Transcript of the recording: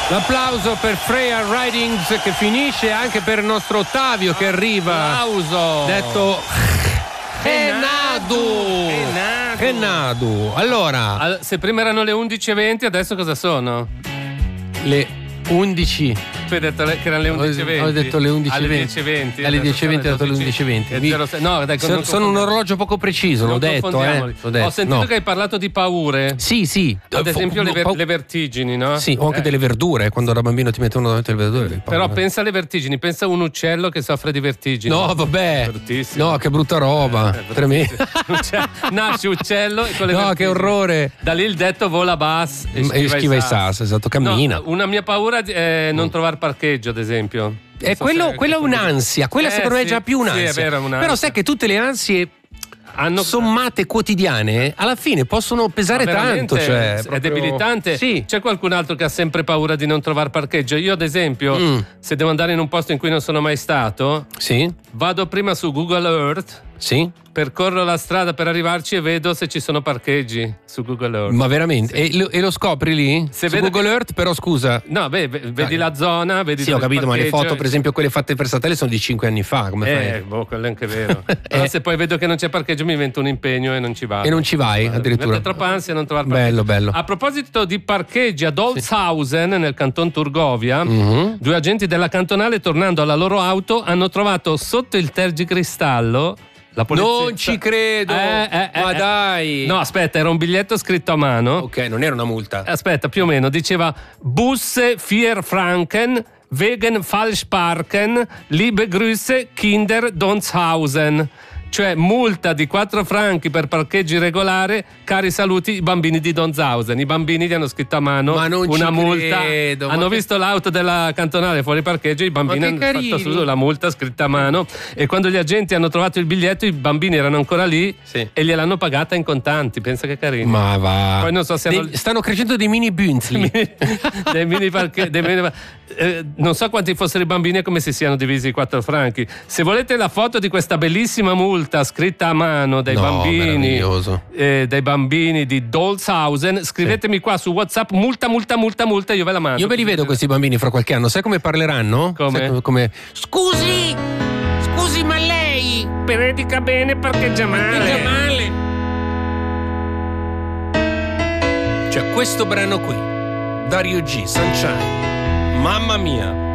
L'applauso per Freya Ridings, che finisce, anche per il nostro Ottavio che arriva. Applauso. Detto Henadu. Allora, se prima erano le 11:20, adesso cosa sono? le 11. Tu hai detto che erano le 11:20. Ho detto le 11:20. Alle 10:20. Alle 10:20 ho detto le 11:20. No, dai, sono un orologio poco preciso, l'ho detto. Ho sentito che hai parlato di paure. Sì. Ad esempio le vertigini, no? Sì, o anche delle verdure. Quando ero bambino ti mettevano davanti alle verdure. Però pensa alle vertigini, pensa a un uccello che soffre di vertigini. No, vabbè. Bruttissimo. No, che brutta roba. Tremendo. Nasce uccello e con le vertigini. Che orrore. Da lì il detto vola bas e schiva i sas, esatto, cammina. No, una mia paura è non trovare parcheggio, ad esempio. Quella è un'ansia, quella secondo me è già più un'ansia. Sì, è vero, un'ansia. Però sai che tutte le ansie sommate quotidiane alla fine possono pesare tanto, cioè è proprio debilitante. Sì. C'è qualcun altro che ha sempre paura di non trovare parcheggio? Io ad esempio, se devo andare in un posto in cui non sono mai stato, vado prima su Google Earth, percorro la strada per arrivarci e vedo se ci sono parcheggi su Google Earth. Ma veramente? E lo scopri lì? Su Google Earth, però scusa. No, vedi la zona, vedi. Sì, ho capito, ma le foto, per esempio, quelle fatte per satellite sono di 5 anni fa. Come fai? Quello è anche vero. Però se poi vedo che non c'è parcheggio mi invento un impegno e non ci vado. E non ci vai, addirittura. È troppa ansia non trovare parcheggio. Bello. A proposito di parcheggi, ad Holzhausen, nel canton Turgovia, due agenti della cantonale, tornando alla loro auto, hanno trovato sotto il tergicristallo la polizia. Non ci credo. Ma dai. No, aspetta, era un biglietto scritto a mano. Ok, non era una multa. Aspetta, più o meno, diceva Busse 4 Franken, Wegen Falschparken, liebe Grüße, Kinder Donshausen. Cioè multa di 4 franchi per parcheggio irregolare, cari saluti i bambini di Donshausen. I bambini gli hanno scritto a mano una multa. Hanno visto l'auto della cantonale fuori parcheggio, i bambini hanno fatto su la multa scritta a mano, e quando gli agenti hanno trovato il biglietto i bambini erano ancora lì e gliel'hanno pagata in contanti. Pensa che carino. Ma va. Poi non so se stanno crescendo dei mini Bunzli. dei mini parcheggi. Non so quanti fossero i bambini e come si siano divisi i 4 franchi. Se volete la foto di questa bellissima multa scritta a mano dai bambini di Dolzhausen, scrivetemi qua su WhatsApp multa, io ve la mando. Io ve li vedo questi bambini fra qualche anno, sai come parleranno? Come? Scusi, ma lei predica bene, parcheggia male. Cioè questo brano qui, Dario G, Sunshine, mamma mia.